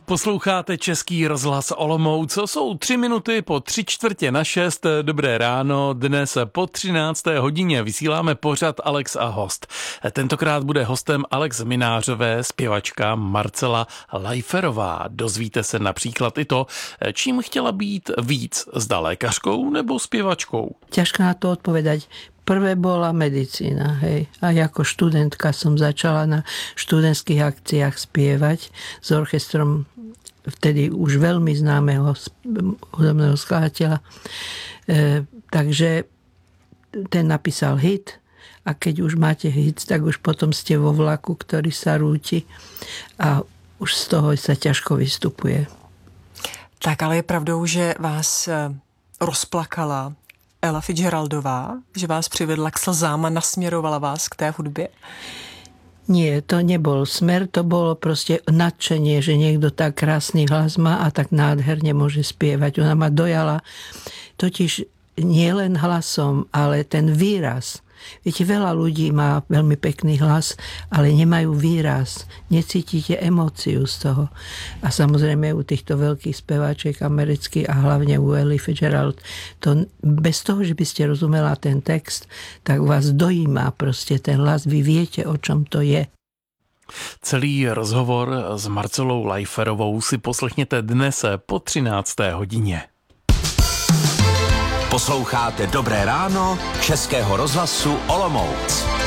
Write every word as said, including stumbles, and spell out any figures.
Posloucháte Český rozhlas Olomouc, co jsou tři minuty po tři čtvrtě na šest. Dobré ráno, dnes po třinácté hodině vysíláme pořad Alex a host. Tentokrát bude hostem Alex Minářové, zpěvačka Marcela Lajferová. Dozvíte se například i to, čím chtěla být víc, zda lékařkou nebo zpěvačkou. Ťažko na to odpovedať. Prvé bola medicína, hej. A ako študentka som začala na študentských akciách spievať s orchestrom vtedy už veľmi známeho hudobného skladateľa. E, takže ten napísal hit a keď už máte hit, tak už potom ste vo vlaku, ktorý sa rúti a už z toho sa ťažko vystupuje. Tak ale je pravdou, že vás rozplakala Ella Fitzgeraldová, že vás přivedla k slzám a nasměrovala vás k té hudbě? Nie, to nebol smer, to bolo proste nadšenie, že niekto tak krásny hlas má a tak nádherne môže spievať. Ona ma dojala totiž nie len hlasom, ale ten výraz. Viete, veľa ľudí má veľmi pekný hlas, ale nemajú výraz. Necítite emóciu z toho. A samozrejme u týchto veľkých speváčiek amerických a hlavne u Elly Fitzgerald, to bez toho, že by ste rozumela ten text, tak vás dojíma proste ten hlas. Vy viete, o čom to je. Celý rozhovor s Marcelou Lajferovou si poslechněte dnes po třinácté hodině. Posloucháte Dobré ráno Českého rozhlasu Olomouc.